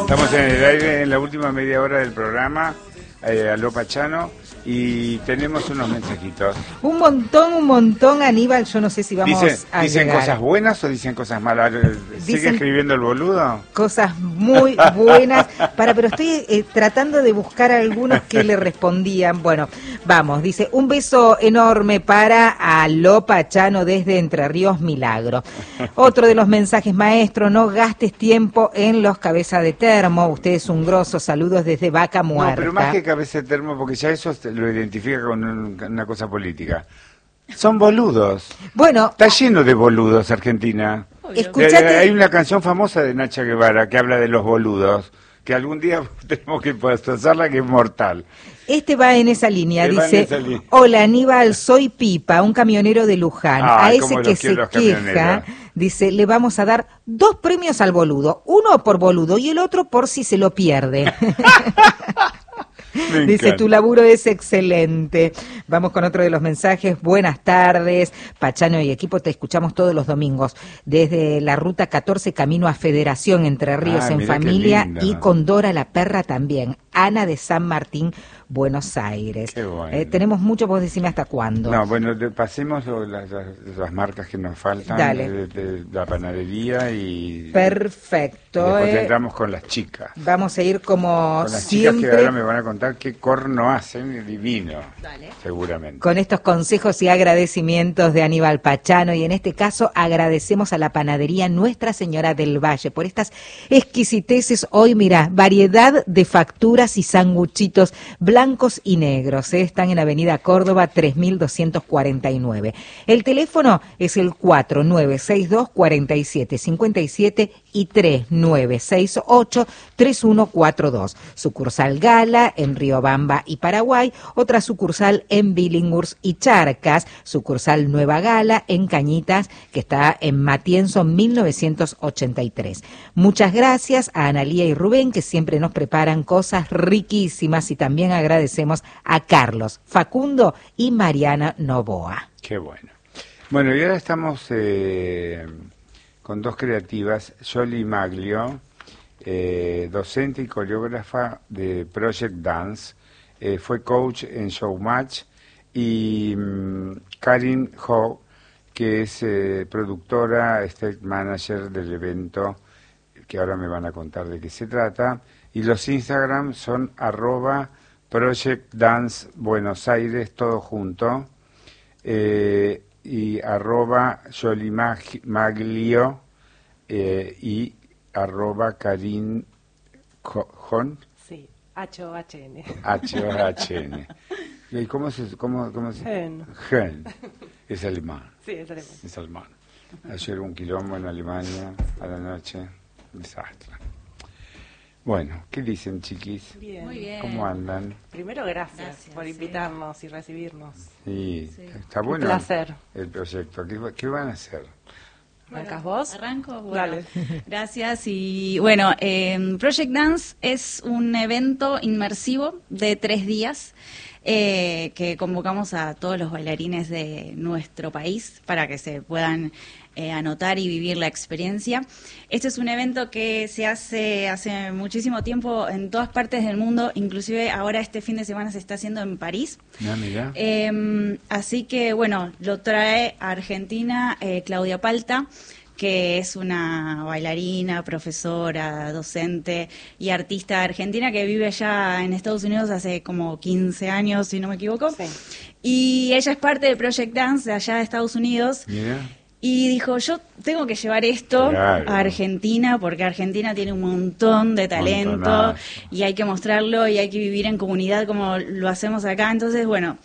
Estamos en el aire en la última media hora del programa, Aló Pachano, y tenemos unos mensajitos. Un montón, Aníbal. Yo no sé si vamos a ¿Dicen llegar. cosas buenas o dicen cosas malas? ¿Sigue Dicen escribiendo el boludo? cosas muy buenas, pero estoy tratando de buscar algunos que le respondían. Bueno, vamos, dice, un beso enorme para Aló Pachano desde Entre Ríos, Milagro. Otro de los mensajes, maestro, no gastes tiempo en los cabeza de termo, usted es un grosso, saludos desde Vaca Muerta. No, pero más que cabeza de termo, porque ya eso lo identifica con una cosa política. Son boludos. Bueno, Está lleno de boludos Argentina. escuchate. Hay una canción famosa de Nacha Guevara que habla de los boludos, que algún día tenemos que pasarla, que es mortal. Este va en esa línea, Va en dice, esa línea. hola Aníbal, soy Pipa, un camionero de Luján. Ay, A ese cómo que los quiero se los queja, camioneros. dice, le vamos a dar 2 premios al boludo, uno por boludo y el otro por si se lo pierde. Me Dice, encanta. tu laburo es excelente. Vamos con otro de los mensajes. Buenas tardes, Pachano y equipo, te escuchamos todos los domingos. Desde la ruta 14, camino a Federación, Entre Ríos, Ah, en mirá qué familia, linda. y con Dora la perra también. Ana de San Martín, Buenos Aires. Qué bueno. Tenemos mucho, vos decime hasta cuándo. No, bueno, pasemos las marcas que nos faltan. Dale. De la panadería y Perfecto. después entramos con las chicas. Vamos a ir como Con las chicas que siempre. ahora me van a contar qué corno hacen, divino, seguramente. Con estos consejos y agradecimientos de Aníbal Pachano, y en este caso agradecemos a la panadería Nuestra Señora del Valle por estas exquisiteces. Hoy, mira, variedad de facturas y sanguchitos blancos y negros. Están en Avenida Córdoba 3249. El teléfono es el 4962-4757 y 3968-3142. Sucursal Gala en Riobamba y Paraguay, otra sucursal en Billinghurst y Charcas, sucursal Nueva Gala en Cañitas, que está en Matienzo 1983. Muchas gracias a Analía y Rubén, que siempre nos preparan cosas riquísimas, y también agradecemos a Carlos, Facundo y Mariana Novoa. Qué bueno. Bueno, y ahora estamos con dos creativas, Yoli Maglio, docente y coreógrafa de Project Dance, fue coach en Showmatch, y Karin Ho, que es productora, stage manager del evento, que ahora me van a contar de qué se trata, y los Instagram son @Project Dance Buenos Aires, todo junto, y @Yoli Maglio, y @Karin Hon. Sí, H-O-H-N. H-O-H-N. ¿Y cómo se...? Hen. Hen. Es alemán. Sí, es alemán. Es alemán. Ayer un quilombo en Alemania, a la noche, desastre. Bueno, ¿qué dicen, chiquis? Bien. Muy bien. ¿Cómo andan? Primero, gracias por sí. invitarnos y recibirnos. Sí, Sí. está bueno Un placer. el proyecto. ¿Qué van a hacer? ¿Arrancas vos? Arranco. Bueno, Dale. gracias. Y bueno, Project Dance es un evento inmersivo de 3 días que convocamos a todos los bailarines de nuestro país para que se puedan anotar y vivir la experiencia. Este es un evento que se hace muchísimo tiempo en todas partes del mundo, inclusive ahora este fin de semana se está haciendo en París. Ah, mirá. Así que bueno, lo trae a Argentina Claudia Palta, que es una bailarina, profesora, docente y artista argentina que vive allá en Estados Unidos hace como 15 años, si no me equivoco. Sí. Y ella es parte de Project Dance de allá de Estados Unidos. Mirá. Y dijo, yo tengo que llevar esto Claro. a Argentina, porque Argentina tiene un montón de talento Montonazo. y hay que mostrarlo y hay que vivir en comunidad como lo hacemos acá. Entonces, bueno,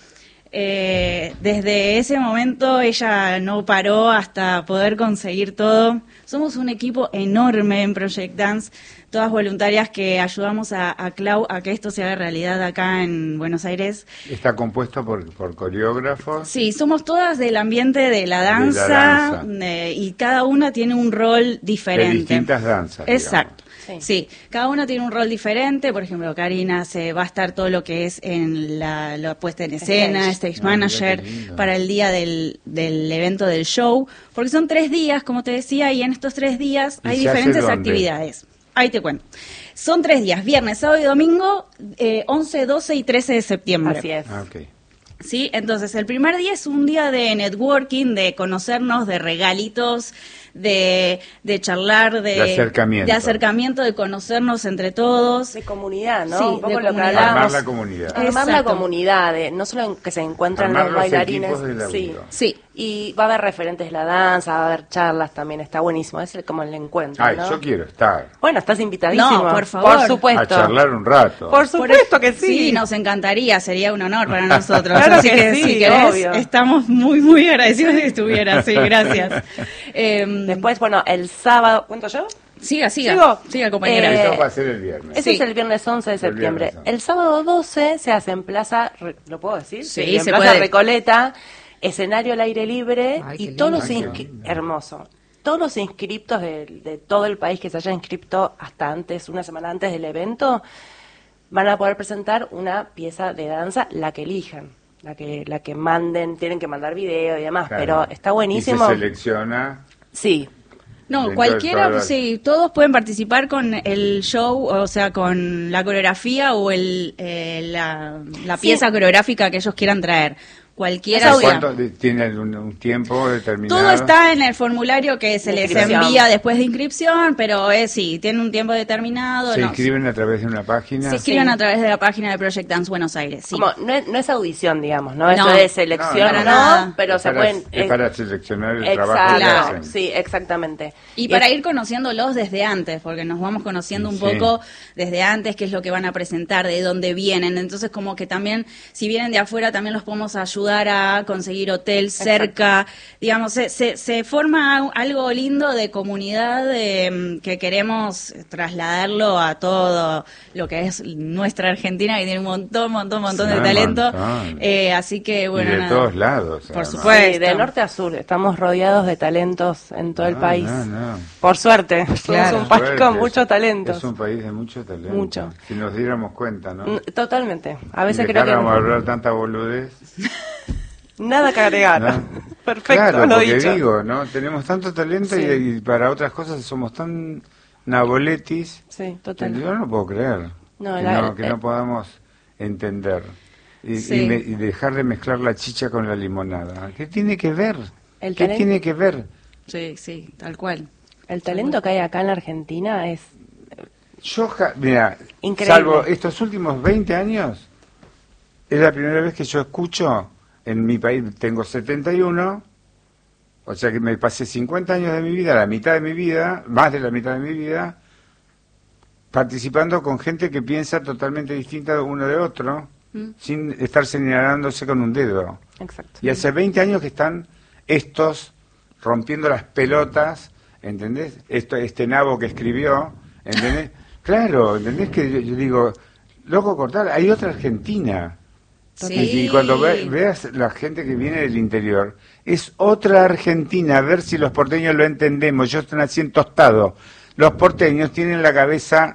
desde ese momento ella no paró hasta poder conseguir todo. Somos un equipo enorme en Project Dance, todas voluntarias que ayudamos a Clau a que esto se haga realidad acá en Buenos Aires. ¿Está compuesto por coreógrafos? Sí, somos todas del ambiente de la danza, danza. Y cada una tiene un rol diferente. De distintas danzas, Exacto. Sí. Sí, cada una tiene un rol diferente. Por ejemplo, Karina va a estar todo lo que es en la puesta en escena, stage Ah, manager, mirá qué lindo. para el día del evento del show, porque son 3 días, como te decía, y en estos 3 días ¿Y hay se hace diferentes dónde? actividades. ahí te cuento. Son 3 días, viernes, sábado y domingo, 11, 12 y 13 de septiembre. Así es. Ah, ok. Sí, entonces el primer día es un día de networking, de conocernos, de regalitos, de charlar, De acercamiento. de conocernos entre todos. De comunidad, ¿no? Sí, Un poco de lo que comunidad. hablábamos. Armar la comunidad. Armar la Exacto. comunidad, no solo en que se encuentran Armar los los bailarines. equipos de laburo. Sí. Sí. Y va a haber referentes de la danza, va a haber charlas también, está buenísimo. Es como el encuentro, Ay, ¿no? yo quiero estar. Bueno, estás invitadísimo. No, por favor. Por supuesto. A charlar un rato. Por supuesto que sí. Sí, nos encantaría, sería un honor para nosotros. Claro Así que que sí, si querés, obvio. estamos muy, muy agradecidos de que estuvieras. Sí, gracias. Después, bueno, el sábado, ¿cuento yo? Siga, ¿Sigo? compañera. Eso va a ser el viernes. Ese Sí. es el viernes 11 de El septiembre. viernes 11. El sábado 12 se hace en Plaza, ¿lo puedo decir? Sí, en se Plaza puede. Recoleta, escenario al aire libre Ay, qué y todos los lindo. Ay, qué lindo. hermoso. Todos los inscriptos de todo el país que se haya inscrito hasta antes, una semana antes del evento, van a poder presentar una pieza de danza, la que elijan, la que manden, tienen que mandar video y demás, Claro. pero está buenísimo. Y se selecciona. Sí, No, Dentro cualquiera, de todas las- sí, todos pueden participar con el show, o sea, con la coreografía o la Sí. pieza coreográfica que ellos quieran traer. Cualquiera Esa sea. ¿Cuánto tiene un tiempo determinado? Todo está en el formulario que se De les inscripción. envía después de inscripción, pero sí, tiene un tiempo determinado. ¿Se no, inscriben a través de una página? se inscriben Sí. a través de la página de Project Dance Buenos Aires. Sí. como no es audición, digamos, ¿no? Eso No. es selección, No, no, nada. pero Es se para- pueden... Es para seleccionar el trabajo que Exacto, hacen. sí, exactamente. Y para es- ir conociéndolos desde antes, porque nos vamos conociendo un Sí. poco desde antes qué es lo que van a presentar, de dónde vienen. Entonces, como que también, si vienen de afuera, también los podemos ayudar a conseguir hotel cerca. Digamos, se forma algo lindo de comunidad que queremos trasladarlo a todo lo que es nuestra Argentina, que tiene un montón Sí, de un talento. montón. Así que, bueno, y de nada. todos lados. Por además. supuesto. Sí, de norte a sur, estamos rodeados de talentos en todo el No, país. no. Por suerte, Claro. somos un país Suerte, con muchos talentos. Es un país de mucho talento. Mucho. Si nos diéramos cuenta, ¿no? Totalmente. A Y veces creo dejáramos que hablar tanta boludez. nada que agregar. ¿no? Perfecto, Claro, lo porque dicho. digo, ¿no? Tenemos tanto talento Sí. y para otras cosas somos tan naboletis Sí, que total. yo no puedo creer No, que no podamos entender y, Sí. y dejar de mezclar la chicha con la limonada. ¿Qué tiene que ver? El ¿Qué talento- tiene que ver? Sí, sí, tal cual. El talento que hay acá en la Argentina es... Mira, Increíble. salvo estos últimos 20 años, es la primera vez que yo escucho en mi país, tengo 71, o sea que me pasé 50 años de mi vida, la mitad de mi vida, más de la mitad de mi vida, participando con gente que piensa totalmente distinta uno de otro, sin estar señalándose con un dedo. Exacto. Y hace 20 años que están estos rompiendo las pelotas, ¿entendés? Este nabo que escribió, ¿entendés? Claro, ¿entendés? Que yo digo, loco cortar, hay otra Argentina. Sí. Y cuando veas la gente que viene del interior, es otra Argentina, a ver si los porteños lo entendemos. Yo nací en Tostado. Los porteños tienen la cabeza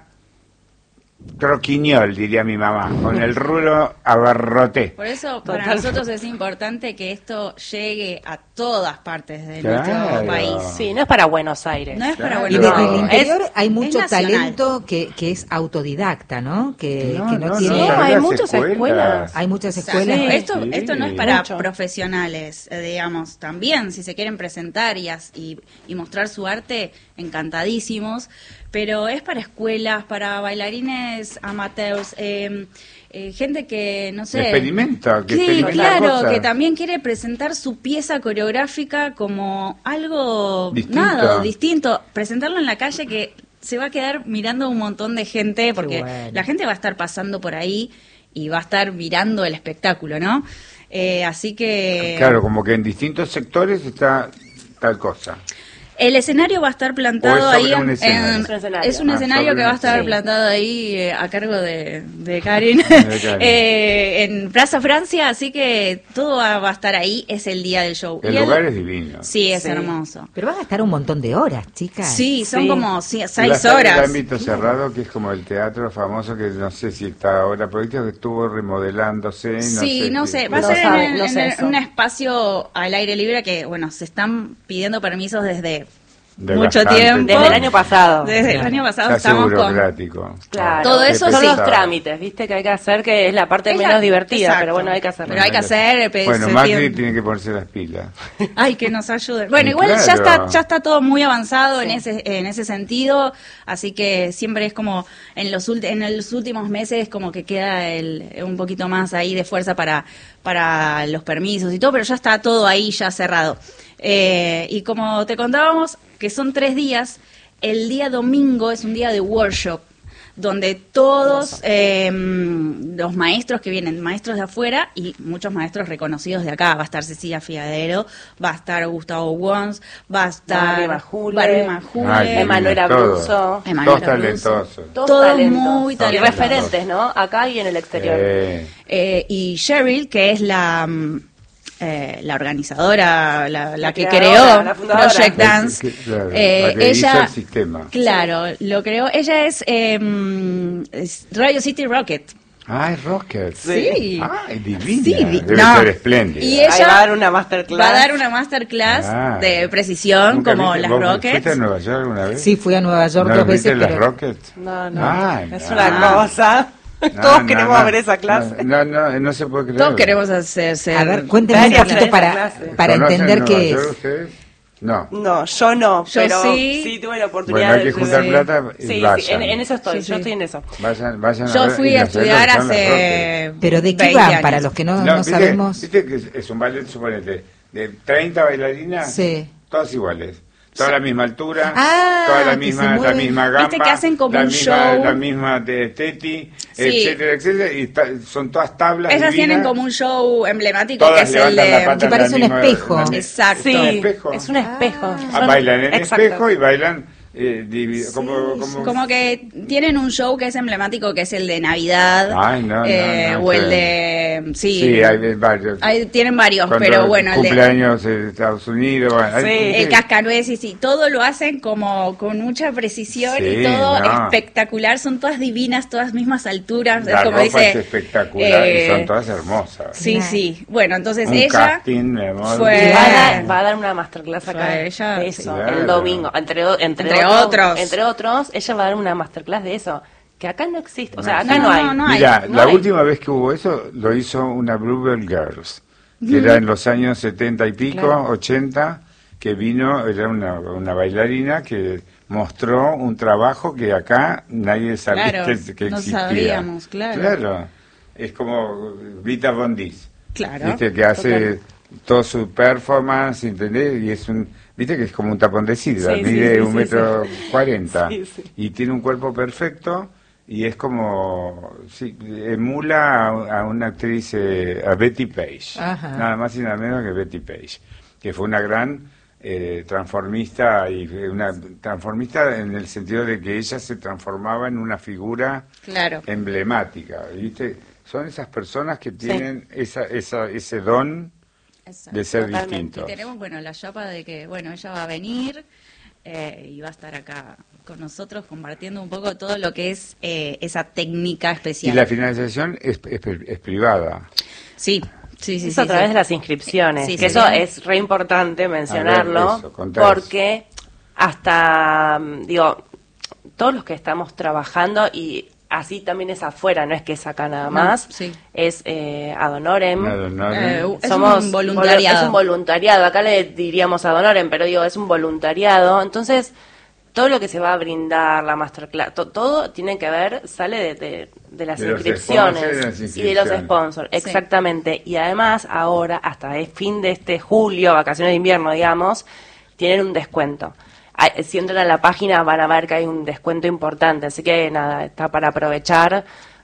croquiñol, diría mi mamá, con el rulo abarroté. Por eso para Total. nosotros es importante que esto llegue a todas partes de Claro. nuestro país. Sí, no es para Buenos Aires. No es para Claro. Y Buenos desde No, el Aires. interior Es- hay es mucho nacional. talento que es autodidacta, ¿no? Que no tiene... no, hay las muchas escuelas. Hay muchas O sea, escuelas. Sí. esto no es para Mucho. profesionales, digamos, también si se quieren presentar y mostrar su arte, encantadísimos, pero es para escuelas, para bailarines amateurs, gente que, no sé... Experimenta, que Sí, experimenta claro, cosas. que también quiere presentar su pieza coreográfica como algo, Distinto. nada, distinto, presentarlo en la calle que se va a quedar mirando un montón de gente, porque bueno. la gente va a estar pasando por ahí y va a estar mirando el espectáculo, ¿no? Así que... Claro, como que en distintos sectores está tal cosa. El escenario va a estar plantado ¿O es sobre ahí. un escenario? Es un escenario. Es un Ah, escenario sobre que un va a estar escenario. plantado ahí a cargo de Karin, Karin. en Plaza Francia, así que todo va a estar ahí. Es el día del show. El Y lugar es divino. Sí, es Sí. hermoso. Pero van a estar un montón de horas, chicas. Sí, son Sí. como Y va a 6 estar horas. el ámbito cerrado, que es como el teatro famoso, que no sé si está ahora, porque que estuvo remodelándose. Sí, no sé, va a No ser sabe, en, no sé en eso. un espacio al aire libre que, bueno, se están pidiendo permisos desde mucho Desgastante. tiempo. Desde el año pasado. Desde el año pasado Se hace estamos con... burocrático. Claro, Todo eso son sí. los trámites, viste, que hay que hacer, que es la parte Es menos divertida, exacto. pero bueno, hay que hacerlo. Pero hay que hacer... Bueno, se Macri piden- tiene que ponerse las pilas. Ay, que nos ayuden. Bueno, Y igual claro. ya está todo muy avanzado Sí. en ese sentido, así que siempre es como en los últimos meses como que queda un poquito más ahí de fuerza para los permisos y todo, pero ya está todo ahí ya cerrado. Y como te contábamos, que son 3 días, el día domingo es un día de workshop, donde todos los maestros que vienen, maestros de afuera y muchos maestros reconocidos de acá, va a estar Cecilia Fiadero, va a estar Gustavo Wons, va a estar Barbie Majule. Barbie Majule, Ay, Emanuela todos. Bruso. Emanuela Todos Bruso. talentosos. Todos talentos. muy Y talentosos. referentes, ¿no? Acá y en el exterior. Y Cheryl, que es la organizadora, la que creadora, creó la fundadora. Project Dance, Claro, la que hizo ella, el sistema. claro, lo creó. Ella es Radio City Rocket. Ay, Rockets. Sí. Ay, divina. Sí, Debe no. ser espléndida. Y Ahí ella va a dar una masterclass. va a dar una masterclass Ah. de precisión, ¿Nunca como viste- las vos Rockets. ¿Fuiste a Nueva York alguna vez? Sí, fui a Nueva York ¿No 2 viste veces, las pero... Rockets? No, Ay, es no. una cosa. Todos queremos ver esa clase. No se puede creer. Todos queremos hacerse. A ver, cuéntenme un Daria, poquito esa para clase. entender ¿Conocen qué Nueva es. York ustedes? No. No, yo no, Yo pero sí. sí tuve la oportunidad Bueno, hay que de juntar sí. plata y Sí, sí, vayan. en eso estoy, Sí, yo sí. estoy en eso. Vayan a Yo ver fui y a hacer lo que estudiar son las Rockets. hace. Pero ¿de qué 20 van? años. Para los que no viste, sabemos. viste que es un ballet, suponete, de 30 bailarinas, Sí. todas iguales. Toda la misma altura, Ah, toda la que misma, se la mueven. misma gamba, Viste que hacen como la un misma, show. la misma de teti, Sí. etcétera, etcétera, y son todas tablas Ellas tienen divinas. como un show emblemático Todas que es el levantan la de. pata que en la parece un misma- espejo. en la mi- Exacto. Sí, ¿Un espejo? es un espejo. Bailan en Exacto. espejo y bailan como Como que tienen un show que es emblemático, que es el de Navidad. Ay, no, o el sí. de. Sí, Sí, hay varios. tienen varios, Cuando pero bueno, el de. cumpleaños en Estados Unidos. Bueno, Sí. El cascanueces y todo lo hacen como con mucha precisión Sí, y todo no. espectacular. Son todas divinas, todas mismas alturas. La como ropa dice, es espectacular y eh, son todas hermosas. Sí, Claro. sí. Bueno, entonces Un ella. casting, mi amor. fue- Va a dar una masterclass acá Fue ella, de eso, claro. el domingo. Entre otros. Entre otros, ella va a dar una masterclass de eso, que acá no existe. O sea, acá no hay. no hay. Mira, no la hay. última vez que hubo eso lo hizo una Bluebell Girls, que era en los años 70 y pico, Claro. 80, que vino, era una bailarina que mostró un trabajo que acá nadie sabía Claro, que no existía. sabíamos, claro. Claro, es como Vita Bondis, Claro. ¿viste? Que hace todo su performance, ¿entendés? Y es viste que es como un tapón de sidra, Sí, sí, mide sí, 1,40 m Sí, sí. y tiene un cuerpo perfecto y es como, sí, emula a una actriz, a Betty Page, Ajá. nada más y nada menos que Betty Page, que fue una gran transformista, y una transformista en el sentido de que ella se transformaba en una figura Claro. emblemática, ¿viste? Son esas personas que tienen ese don de ser Totalmente. Y distintos. tenemos, bueno, la chapa de que, bueno, ella va a venir y va a estar acá con nosotros compartiendo un poco todo lo que es esa técnica Y especial. la financiación es privada. Sí, sí, sí. Es sí, a través sí. de las inscripciones, Sí, que sí. eso es re importante mencionarlo, eso, contá eso. porque hasta, digo, todos los que estamos trabajando, y así también es afuera, no es que es acá nada No, más, sí. es ad honorem. Es Somos un voluntariado. Es un voluntariado, acá le diríamos ad honorem, pero digo, es un voluntariado, entonces todo lo que se va a brindar, la masterclass, todo tiene que ver, sale de las De los inscripciones sponsors y de las y de los inscripciones. sponsors, Sí. exactamente. Y además ahora, hasta el fin de este julio, vacaciones de invierno, digamos, tienen un descuento. Si entran a la página van a ver que hay un descuento importante, así que nada, está para aprovechar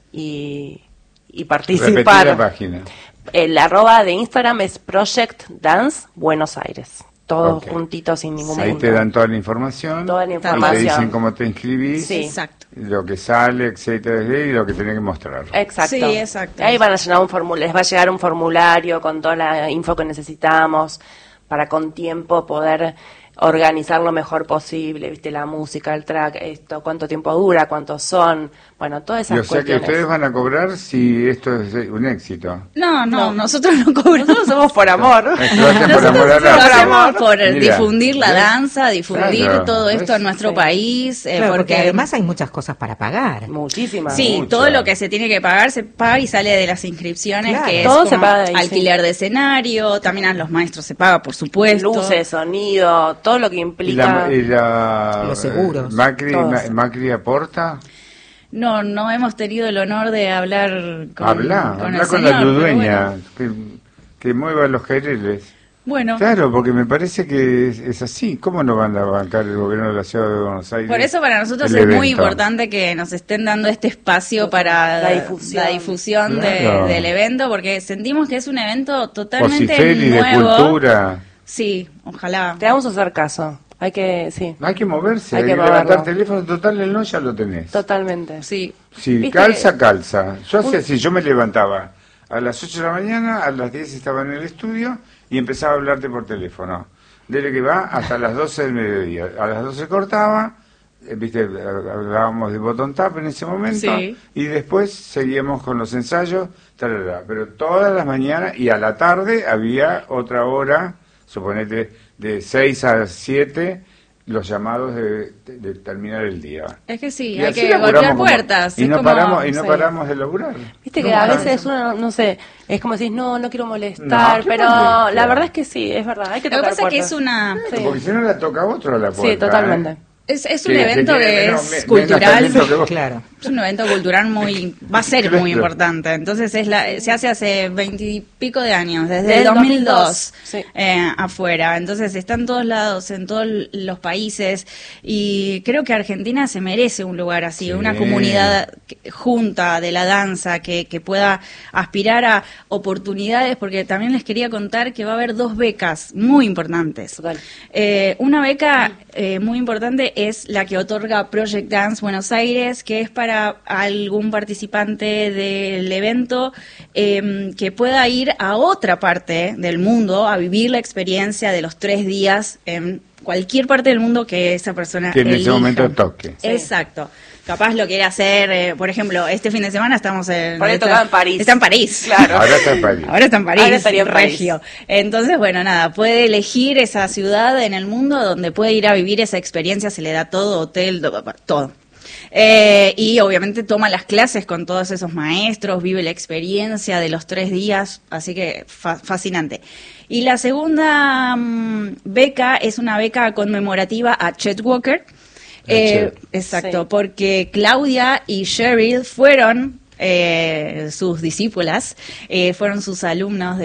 y Repetí participar. la página. El @de Instagram es Project Dance Buenos Aires. Todo Ok. juntito sin ningún Ahí punto. te dan toda la información. Toda la Y te información. dicen cómo te inscribís. Sí. Exacto. Lo que sale, etcétera, y lo que tenés que mostrar. Exacto. Sí, exacto. Ahí van a llenar un formulario, les va a llegar un formulario con toda la info que necesitamos para con tiempo poder organizar lo mejor posible, viste, la música, el track, esto, cuánto tiempo dura, cuántos son. Bueno, todas Y esas o sea que cuestiones. ustedes van a cobrar si esto es un éxito. No, No. nosotros no cobramos. Nosotros somos por amor. Lo hacen por amor al Lo arte. hacemos por Mira, difundir la ¿ves? danza, difundir Claro, todo esto ¿ves? en nuestro Sí. país. Claro, porque además hay muchas cosas para pagar. Muchísimas. Sí, Mucho. todo lo que se tiene que pagar se paga y sale de las inscripciones, Claro. que es Todo se como paga de ahí, alquiler de escenario, también a los maestros se paga, por supuesto. Luces, sonido, todo lo que ¿Y implica. Los seguros. Todos. Macri aporta? No hemos tenido el honor de hablar con, Habla con el con señor, la pero ludueña, bueno. que mueva los jaireles. Bueno, Claro, porque me parece que es así. ¿Cómo no van a bancar el gobierno de la Ciudad de Buenos Aires? por eso para nosotros el es muy evento? importante que nos estén dando este espacio para La difusión. Claro. del evento, porque sentimos que es un evento totalmente Ocifeli de nuevo. cultura. Sí, ojalá. Te vamos a hacer caso. Hay que, sí, Hay que moverse, Hay hay que que levantar moverlo. teléfono, total el no ya lo tenés. totalmente. Sí. Si Viste calza, que- calza. Yo hacía así, yo me levantaba a las 8 de la mañana, a las 10 estaba en el estudio y empezaba a hablarte por teléfono. Desde que va hasta las 12 del mediodía. A las 12 cortaba, viste, hablábamos de botón tap en ese momento, Sí. y después seguíamos con los ensayos, tarara. Pero todas las mañanas y a la tarde había otra hora, suponete, de 6 a 7, los llamados de terminar el día. Es que sí, Y hay así que laburamos golpear como- puertas. Y es no como- paramos, sí. paramos de laburar. Viste No que a paramos. veces uno, no sé, es como decís, no quiero molestar, No, ¿qué pero molesta? la verdad es que sí, es verdad, hay que Lo que tocar pasa es que puertas. es una... Sí. Porque si no la toca otro a la puerta. Sí, totalmente. Es un Que evento tiene que menos- es menos cultural. talento que vos. Claro. Es un evento cultural va a ser Claro. muy importante. Entonces se hace hace 20 y pico de años, desde el Del 2002 sí. afuera. Entonces está en todos lados, en todos los países. Y creo que Argentina se merece un lugar así, Sí. una comunidad junta de la danza que pueda aspirar a oportunidades, porque también les quería contar que va a haber 2 becas muy importantes. Total. Una beca muy importante es la que otorga Project Dance Buenos Aires, que es para algún participante del evento que pueda ir a otra parte del mundo a vivir la experiencia de los 3 días en cualquier parte del mundo que esa persona Que en ese elija. momento toque. Sí. Exacto. Capaz lo quiere hacer, por ejemplo, este fin de semana estamos en... Por ahí tocaba en París. Está en París. Claro. Ahora está en París. Ahora está en París, Ahora estaría en París. regio. Entonces, bueno, nada, puede elegir esa ciudad en el mundo donde puede ir a vivir esa experiencia, se le da todo, hotel, todo. Y obviamente toma las clases con todos esos maestros, vive la experiencia de los 3 días, así que fascinante. Y la segunda beca es una beca conmemorativa a Chet Walker. Chet. Exacto, Sí. porque Claudia y Cheryl fueron sus discípulas, fueron sus alumnos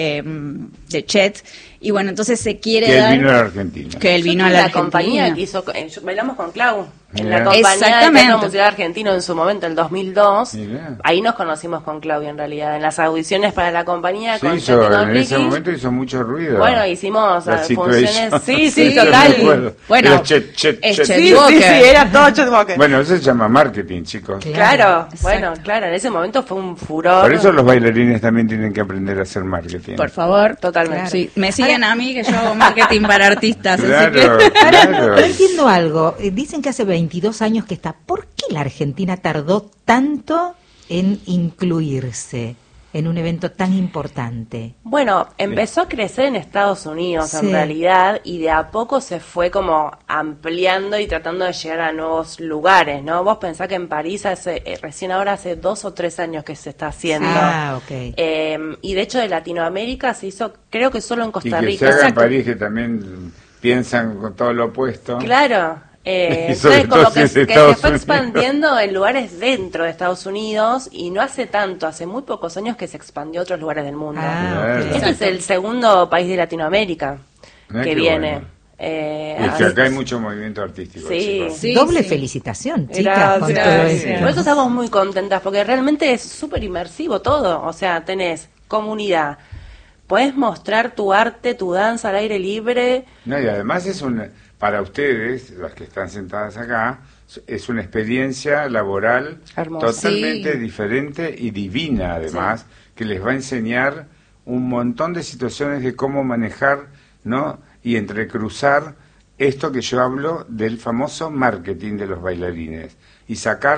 de Chet, y bueno, entonces se quiere Que dar... él vino a la Argentina. Que él Yo vino a tuve la la Argentina. compañía que hizo, bailamos con Clau, en la Mirá. compañía del Exactamente. Teatro Musical Argentino en su momento, el 2002. Mirá. Ahí nos conocimos con Claudia en realidad, en las audiciones para la compañía Sí, con hizo, Chet y con en ese Ricky. momento hizo mucho ruido. Bueno, hicimos La funciones, Situation. sí, Yo total. me acuerdo. Bueno, Era Chet, Chet, es Chet. Chet Sí, Walker. sí, era todo Chet Walker. Bueno, eso se llama marketing, chicos. Claro, Exacto. bueno, claro, en ese momento fue un furor. Por eso los bailarines también tienen que aprender a hacer marketing. Por favor. Totalmente. Sí, me siguen a mí que yo hago marketing para artistas, así Claro, que... claro. No entiendo algo. Dicen que hace 22 años que está. ¿Por qué la Argentina tardó tanto en incluirse en un evento tan importante? Bueno, empezó a crecer en Estados Unidos Sí. en realidad y de a poco se fue como ampliando y tratando de llegar a nuevos lugares, ¿no? Vos pensás que en París recién ahora hace 2 o 3 años que se está haciendo. Ah, ok. Y de hecho de Latinoamérica se hizo, creo que solo en Y Costa que se Rica. haga en Exacto. París, que también piensan con todo lo opuesto. Claro. Y sobre Entonces como todo si que, es que se Estados fue Unidos. expandiendo en lugares dentro de Estados Unidos y no hace tanto, hace muy pocos años que se expandió a otros lugares del mundo. Ah, ok. Este es el segundo país de Latinoamérica Ah, que qué viene. bueno. Es Así- que acá hay mucho movimiento artístico, Sí. chicos. Sí, Doble sí. felicitación, chicas, con Gracias. todo Sí. esto. Por eso estamos muy contentas, porque realmente es súper inmersivo todo. O sea, tenés comunidad, podés mostrar tu arte, tu danza al aire libre. No, y además para ustedes, las que están sentadas acá, es una experiencia laboral Hermosa. totalmente Sí. diferente y divina, además, que les va a enseñar un montón de situaciones de cómo manejar, ¿no? Y entrecruzar esto que yo hablo del famoso marketing de los bailarines y sacar